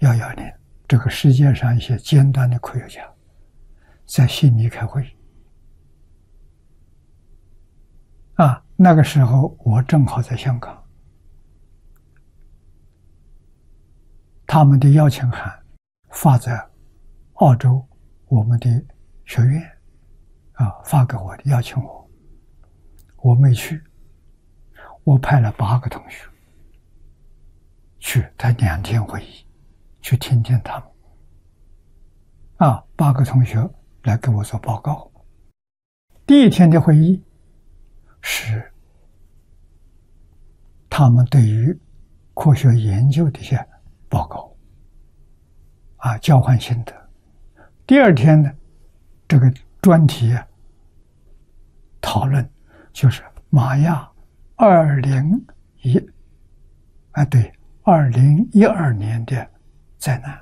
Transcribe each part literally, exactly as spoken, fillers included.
幺幺年，这个世界上一些尖端的科学家在悉尼开会。啊，那个时候我正好在香港，他们的邀请函发在澳洲我们的学院啊，发给我的邀请我，我没去，我派了八个同学去，他两天会议，去听听他们。啊，八个同学来给我做报告。第一天的会议是他们对于科学研究的一些报告，啊，交换心得。第二天呢，这个专题啊讨论就是玛雅二零一啊对二零一二年的灾难，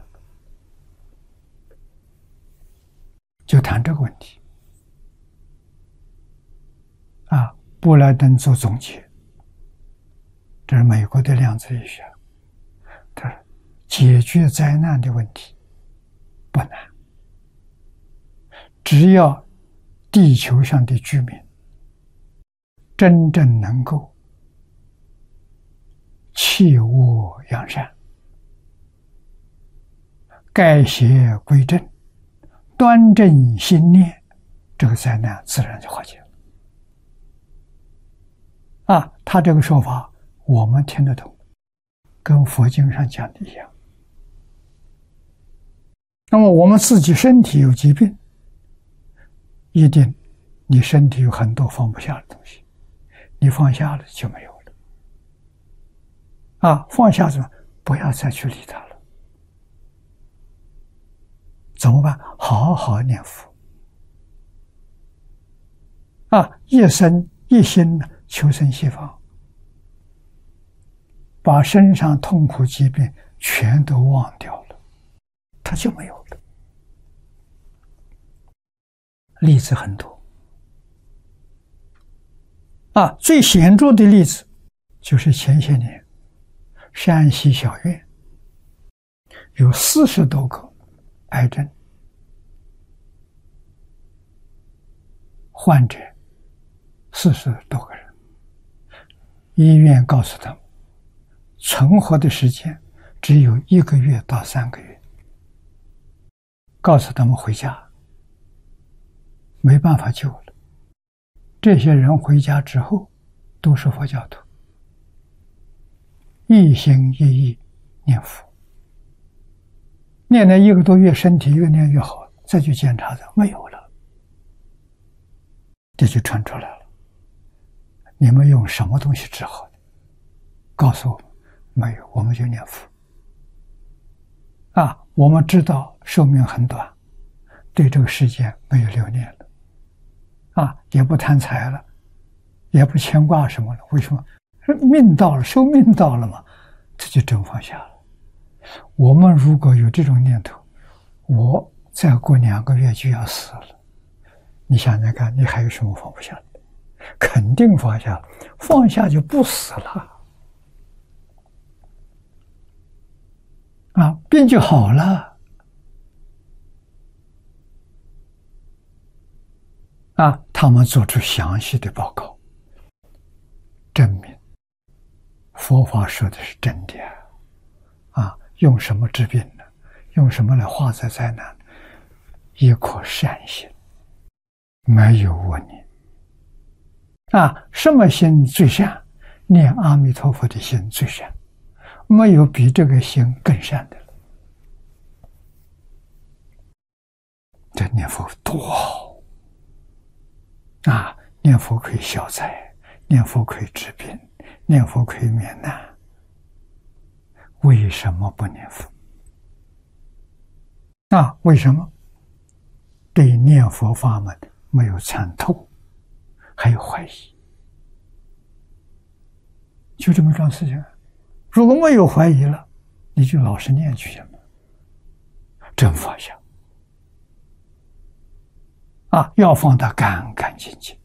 就谈这个问题。啊，布莱登做总结，这是美国的量子力学，他说解决灾难的问题不难，只要地球上的居民真正能够弃恶扬善，改邪归正，端正心念，这个灾难自然就化解了。啊，他这个说法我们听得懂，跟佛经上讲的一样。那么我们自己身体有疾病，一定你身体有很多放不下的东西，你放下了就没有了。啊，放下什么？不要再去理它了。怎么办？好好念佛。啊，一生一心呢，求生西方，把身上痛苦疾病全都忘掉了，它就没有了。例子很多啊，最显著的例子就是前些年山西小院有四十多个癌症患者，四十多个人，医院告诉他们存活的时间只有一个月到三个月，告诉他们回家，没办法救了。这些人回家之后都是佛教徒，一心一意念佛，念了一个多月，身体越念越好，再去检查的没有了，这就传出来了。你们用什么东西治好的？告诉我们，没有，我们就念佛。啊，我们知道寿命很短，对这个世界没有留念了，啊，也不贪财了，也不牵挂什么了。为什么？命到了，寿命到了嘛，这就真放下了。我们如果有这种念头，我再过两个月就要死了，你想想看，你还有什么放不下的？肯定放下，放下就不死了。啊，病就好了。啊，他们做出详细的报告，证明佛法说的是真的。啊，用什么治病呢？用什么来化解灾难？一颗善心，没有恶念。啊，什么心最善？念阿弥陀佛的心最善，没有比这个心更善的了。这念佛多好啊！念佛可以消灾，念佛可以治病，念佛可以免难。为什么不念佛？啊，为什么？对念佛法门没有参透，还有怀疑，就这么桩事情。如果没有怀疑了，你就老实念去行了，真放下。啊，要放得干干净净。